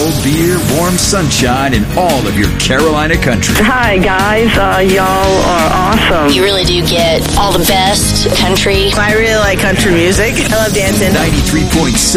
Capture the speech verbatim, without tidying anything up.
cold beer, warm sunshine, and all of your Carolina country. Hi, guys. Uh, y'all are awesome. You really do get all the best country. I really like country music. I love dancing. ninety-three point seven